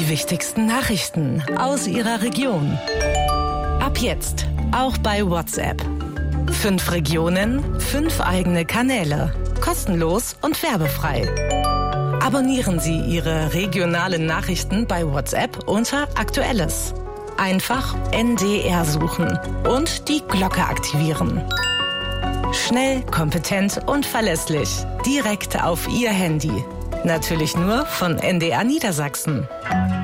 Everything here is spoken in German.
wichtigsten Nachrichten aus Ihrer Region. Ab jetzt auch bei WhatsApp. 5 Regionen, 5 eigene Kanäle. Kostenlos und werbefrei. Abonnieren Sie Ihre regionalen Nachrichten bei WhatsApp unter Aktuelles. Einfach NDR suchen und die Glocke aktivieren. Schnell, kompetent und verlässlich. Direkt auf Ihr Handy. Natürlich nur von NDR Niedersachsen.